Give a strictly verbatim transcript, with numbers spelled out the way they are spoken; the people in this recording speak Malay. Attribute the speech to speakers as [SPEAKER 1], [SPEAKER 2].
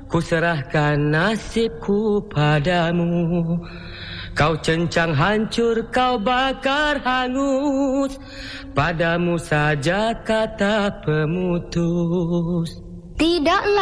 [SPEAKER 1] ku serahkan nasibku padamu. Kau cencang hancur, kau bakar hangus, padamu saja kata pemutus.
[SPEAKER 2] Tidaklah